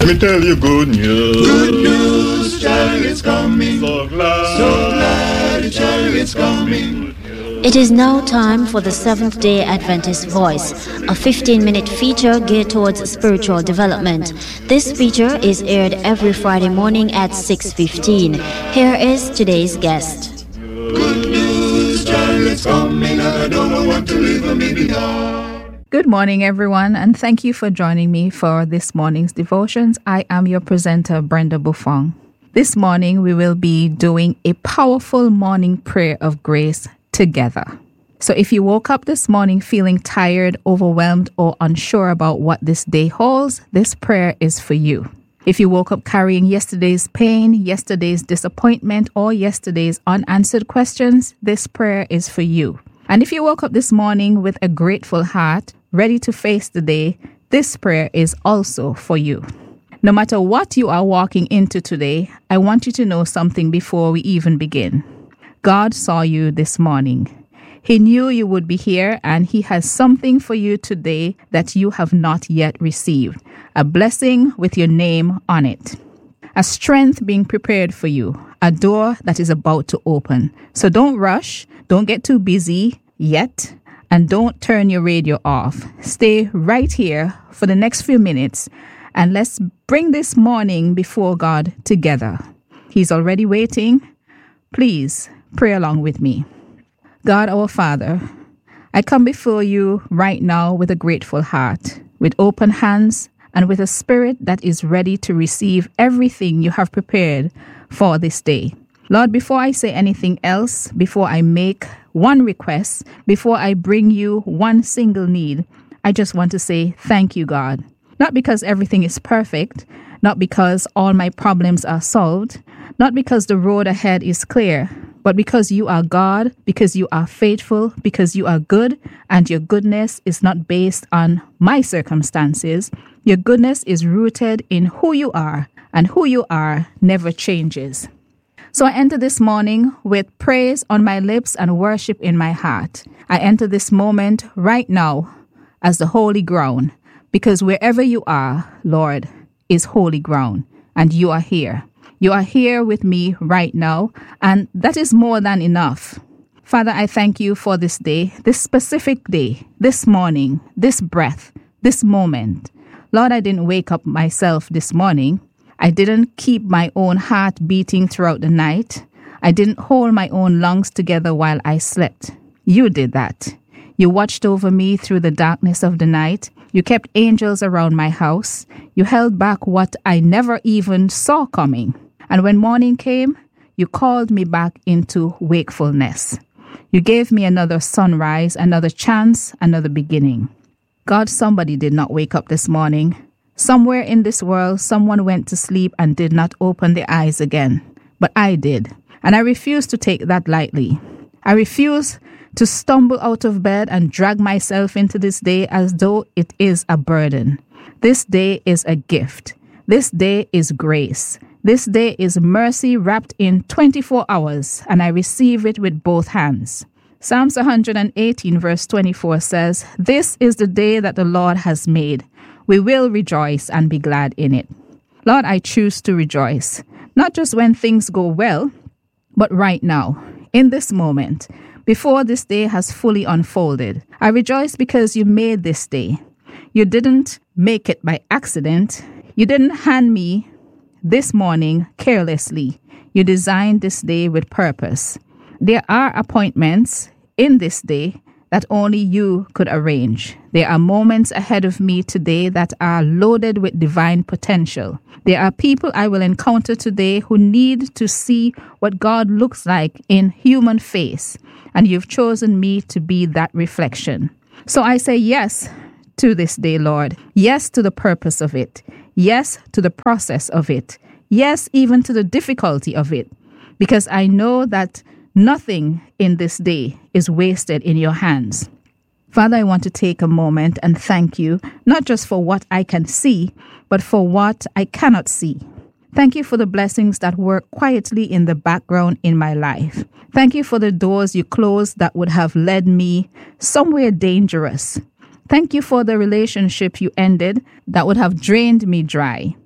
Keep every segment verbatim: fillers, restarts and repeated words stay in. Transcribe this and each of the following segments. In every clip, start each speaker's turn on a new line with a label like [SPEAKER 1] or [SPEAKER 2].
[SPEAKER 1] Let me tell you good news.
[SPEAKER 2] Good news, chariot's coming.
[SPEAKER 1] So glad,
[SPEAKER 2] so glad the chariot's coming.
[SPEAKER 3] It is now time for the Seventh-day Adventist Voice, a fifteen-minute feature geared towards spiritual development. This feature is aired every Friday morning at six fifteen. Here is today's guest.
[SPEAKER 2] Good news, chariot's coming, I don't want to leave me behind.
[SPEAKER 4] Good morning, everyone, and thank you for joining me for this morning's devotions. I am your presenter, Brenda Buffon. This morning, we will be doing a powerful morning prayer of grace together. So if you woke up this morning feeling tired, overwhelmed, or unsure about what this day holds, this prayer is for you. If you woke up carrying yesterday's pain, yesterday's disappointment, or yesterday's unanswered questions, this prayer is for you. And if you woke up this morning with a grateful heart, ready to face the day, this prayer is also for you. No matter what you are walking into today, I want you to know something before we even begin. God saw you this morning. He knew you would be here, and He has something for you today that you have not yet received. A blessing with your name on it. A strength being prepared for you. A door that is about to open. So don't rush. Don't get too busy yet. And don't turn your radio off. Stay right here for the next few minutes. And let's bring this morning before God together. He's already waiting. Please pray along with me. God, our Father, I come before you right now with a grateful heart, with open hands, and with a spirit that is ready to receive everything you have prepared for this day. Lord, before I say anything else, before I make one request, before I bring you one single need, I just want to say thank you, God. Not because everything is perfect, not because all my problems are solved, not because the road ahead is clear, but because you are God, because you are faithful, because you are good, and your goodness is not based on my circumstances. Your goodness is rooted in who you are, and who you are never changes. So I enter this morning with praise on my lips and worship in my heart. I enter this moment right now as the holy ground, because wherever you are, Lord, is holy ground, and you are here. You are here with me right now, and that is more than enough. Father, I thank you for this day, this specific day, this morning, this breath, this moment. Lord, I didn't wake up myself this morning. I didn't keep my own heart beating throughout the night. I didn't hold my own lungs together while I slept. You did that. You watched over me through the darkness of the night. You kept angels around my house. You held back what I never even saw coming. And when morning came, you called me back into wakefulness. You gave me another sunrise, another chance, another beginning. God, somebody did not wake up this morning. Somewhere in this world, someone went to sleep and did not open their eyes again. But I did. And I refuse to take that lightly. I refuse to stumble out of bed and drag myself into this day as though it is a burden. This day is a gift. This day is grace. This day is mercy wrapped in twenty-four hours, and I receive it with both hands. Psalms one hundred eighteen verse twenty-four says, "This is the day that the Lord has made. We will rejoice and be glad in it." Lord, I choose to rejoice, not just when things go well, but right now, in this moment, before this day has fully unfolded. I rejoice because you made this day. You didn't make it by accident. You didn't hand me this morning carelessly. You designed this day with purpose. There are appointments in this day that only you could arrange. There are moments ahead of me today that are loaded with divine potential. There are people I will encounter today who need to see what God looks like in human face, and you've chosen me to be that reflection. So I say yes to this day, Lord. Yes to the purpose of it. Yes to the process of it. Yes, even to the difficulty of it. Because I know that nothing in this day is wasted in your hands. Father, I want to take a moment and thank you, not just for what I can see, but for what I cannot see. Thank you for the blessings that work quietly in the background in my life. Thank you for the doors you closed that would have led me somewhere dangerous. Thank you for the relationship you ended that would have drained me dry.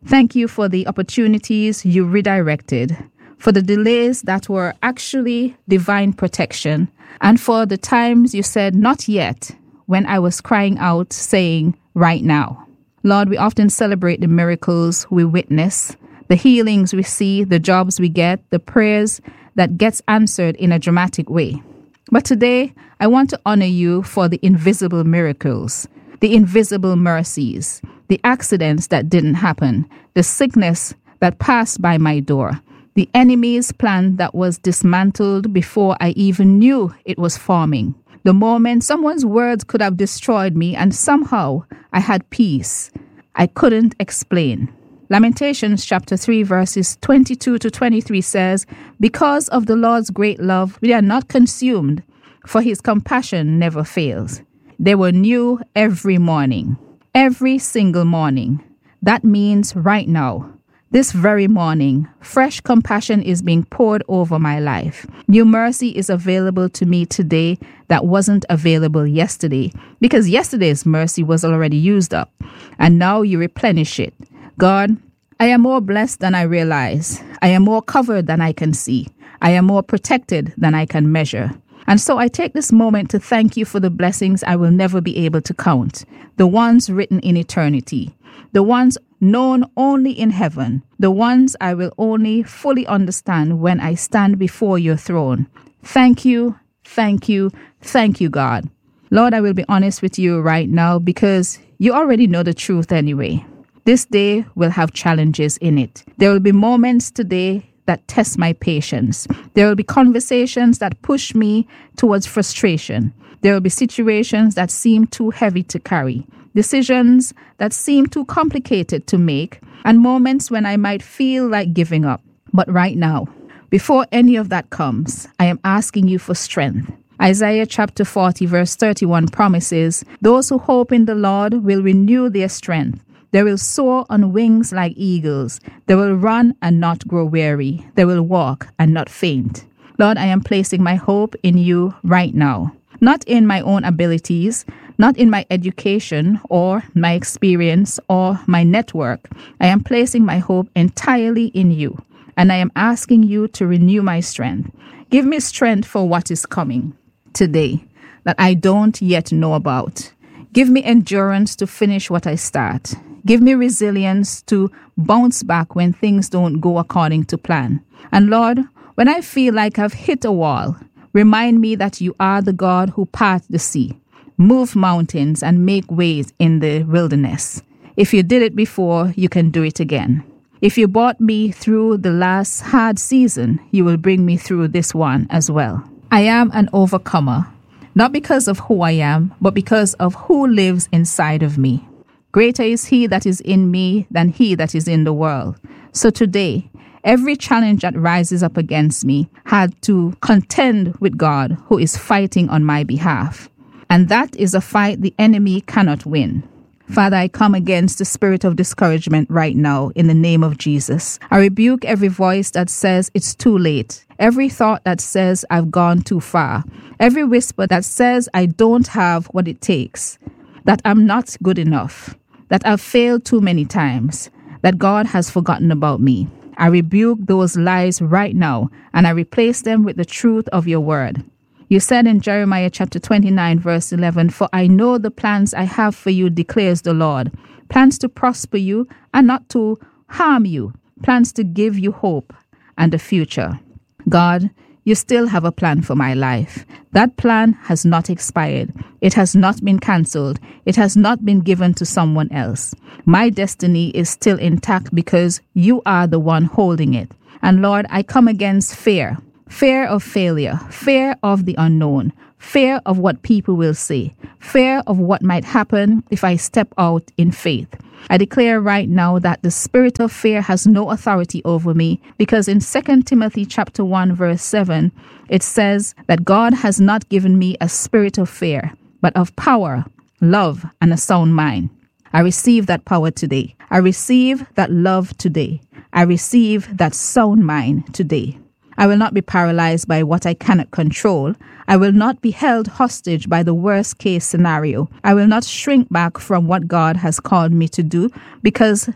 [SPEAKER 4] Thank you for the opportunities you redirected, for the delays that were actually divine protection, and for the times you said, "Not yet," when I was crying out, saying, "Right now." Lord, we often celebrate the miracles we witness, the healings we see, the jobs we get, the prayers that gets answered in a dramatic way. But today, I want to honor you for the invisible miracles, the invisible mercies, the accidents that didn't happen, the sickness that passed by my door, the enemy's plan that was dismantled before I even knew it was forming, the moment someone's words could have destroyed me and somehow I had peace I couldn't explain. Lamentations chapter three verses twenty-two to twenty-three says, "Because of the Lord's great love, we are not consumed, for his compassion never fails. They were new every morning." Every single morning. That means right now. This very morning, fresh compassion is being poured over my life. New mercy is available to me today that wasn't available yesterday, because yesterday's mercy was already used up, and now you replenish it. God, I am more blessed than I realize. I am more covered than I can see. I am more protected than I can measure. And so I take this moment to thank you for the blessings I will never be able to count, the ones written in eternity, the ones known only in heaven, the ones I will only fully understand when I stand before your throne. Thank you, thank you, thank you, God. Lord, I will be honest with you right now because you already know the truth anyway. This day will have challenges in it. There will be moments today that test my patience. There will be conversations that push me towards frustration. There will be situations that seem too heavy to carry, decisions that seem too complicated to make, and moments when I might feel like giving up. But right now, before any of that comes, I am asking you for strength. Isaiah chapter forty verse thirty-one promises, "Those who hope in the Lord will renew their strength. They will soar on wings like eagles. They will run and not grow weary. They will walk and not faint." Lord, I am placing my hope in you right now. Not in my own abilities, not in my education or my experience or my network. I am placing my hope entirely in you. And I am asking you to renew my strength. Give me strength for what is coming today that I don't yet know about. Give me endurance to finish what I start. Give me resilience to bounce back when things don't go according to plan. And Lord, when I feel like I've hit a wall, remind me that you are the God who parts the sea, move mountains, and make ways in the wilderness. If you did it before, you can do it again. If you brought me through the last hard season, you will bring me through this one as well. I am an overcomer, not because of who I am, but because of who lives inside of me. Greater is he that is in me than he that is in the world. So today, every challenge that rises up against me had to contend with God who is fighting on my behalf. And that is a fight the enemy cannot win. Father, I come against the spirit of discouragement right now in the name of Jesus. I rebuke every voice that says it's too late, every thought that says I've gone too far, every whisper that says I don't have what it takes, that I'm not good enough, that I've failed too many times, that God has forgotten about me. I rebuke those lies right now, and I replace them with the truth of your word. You said in Jeremiah chapter twenty-nine, verse eleven, "For I know the plans I have for you, declares the Lord, plans to prosper you and not to harm you, plans to give you hope and a future." God, you still have a plan for my life. That plan has not expired. It has not been cancelled. It has not been given to someone else. My destiny is still intact because you are the one holding it. And Lord, I come against fear. Fear of failure, fear of the unknown, fear of what people will say, fear of what might happen if I step out in faith. I declare right now that the spirit of fear has no authority over me, because in Second Timothy chapter one verse seven, it says that God has not given me a spirit of fear, but of power, love, and a sound mind. I receive that power today. I receive that love today. I receive that sound mind today. I will not be paralyzed by what I cannot control. I will not be held hostage by the worst case scenario. I will not shrink back from what God has called me to do, because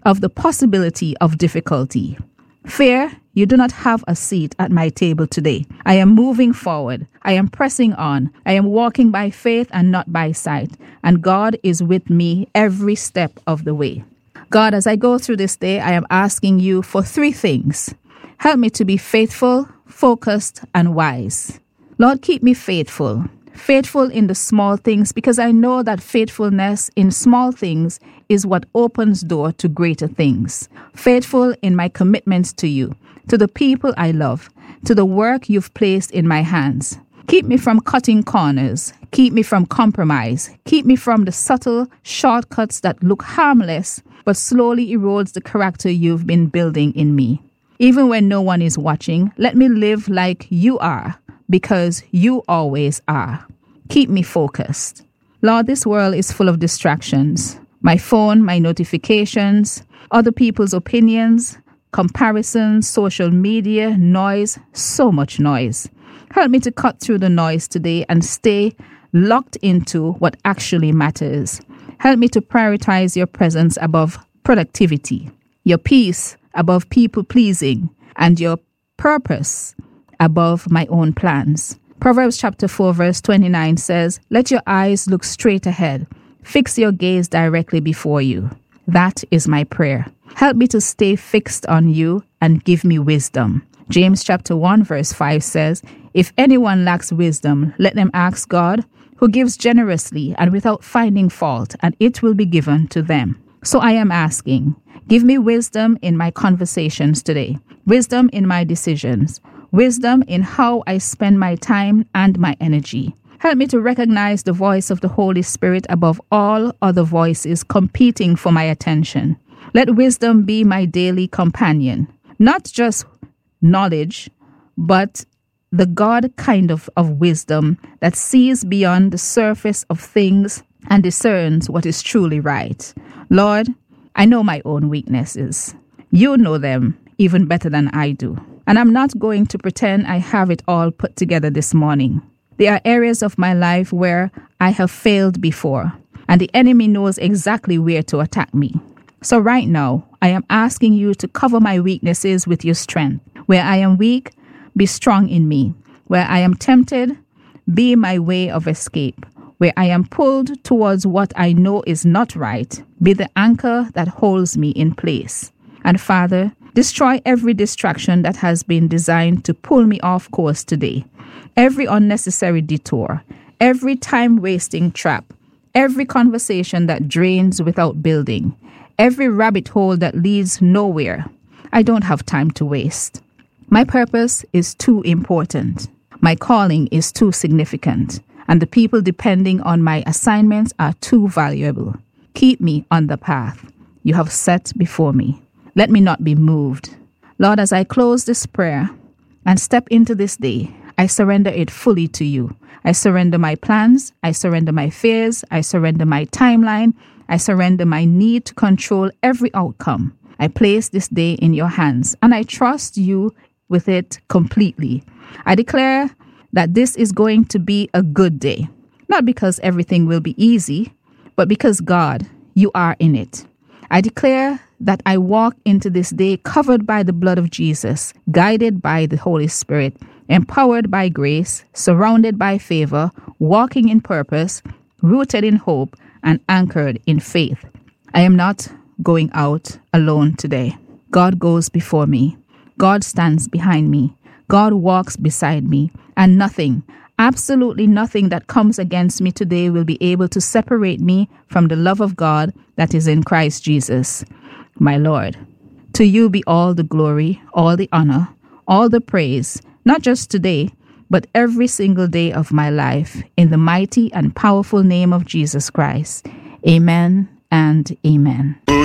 [SPEAKER 4] of the possibility of difficulty. Fear, you do not have a seat at my table today. I am moving forward. I am pressing on. I am walking by faith and not by sight. And God is with me every step of the way. God, as I go through this day, I am asking you for three things. Help me to be faithful, focused, and wise. Lord, keep me faithful. Faithful in the small things, because I know that faithfulness in small things is what opens door to greater things. Faithful in my commitments to you, to the people I love, to the work you've placed in my hands. Keep me from cutting corners. Keep me from compromise. Keep me from the subtle shortcuts that look harmless, but slowly erodes the character you've been building in me. Even when no one is watching, let me live like you are, because you always are. Keep me focused. Lord, this world is full of distractions. My phone, my notifications, other people's opinions, comparisons, social media, noise, so much noise. Help me to cut through the noise today and stay locked into what actually matters. Help me to prioritize your presence above productivity, your peace above people pleasing, and your purpose above my own plans. Proverbs chapter four verse twenty-nine says, "Let your eyes look straight ahead. Fix your gaze directly before you." That is my prayer. Help me to stay fixed on you and give me wisdom. James chapter one verse five says, "If anyone lacks wisdom, let them ask God, who gives generously and without finding fault, and it will be given to them." So I am asking, give me wisdom in my conversations today, wisdom in my decisions, wisdom in how I spend my time and my energy. Help me to recognize the voice of the Holy Spirit above all other voices competing for my attention. Let wisdom be my daily companion, not just knowledge, but the God kind of, of wisdom that sees beyond the surface of things and discerns what is truly right. Lord, I know my own weaknesses. You know them even better than I do. And I'm not going to pretend I have it all put together this morning. There are areas of my life where I have failed before, and the enemy knows exactly where to attack me. So right now, I am asking you to cover my weaknesses with your strength. Where I am weak, be strong in me. Where I am tempted, be my way of escape. Where I am pulled towards what I know is not right, be the anchor that holds me in place. And Father, destroy every distraction that has been designed to pull me off course today. Every unnecessary detour, every time-wasting trap, every conversation that drains without building, every rabbit hole that leads nowhere. I don't have time to waste. My purpose is too important. My calling is too significant. And the people depending on my assignments are too valuable. Keep me on the path you have set before me. Let me not be moved. Lord, as I close this prayer and step into this day, I surrender it fully to you. I surrender my plans. I surrender my fears. I surrender my timeline. I surrender my need to control every outcome. I place this day in your hands, and I trust you with it completely. I declare that this is going to be a good day, not because everything will be easy, but because, God, you are in it. I declare that I walk into this day covered by the blood of Jesus, guided by the Holy Spirit, empowered by grace, surrounded by favor, walking in purpose, rooted in hope, and anchored in faith. I am not going out alone today. God goes before me. God stands behind me. God walks beside me, and nothing, absolutely nothing that comes against me today will be able to separate me from the love of God that is in Christ Jesus, my Lord. To you be all the glory, all the honor, all the praise, not just today, but every single day of my life, in the mighty and powerful name of Jesus Christ. Amen and amen.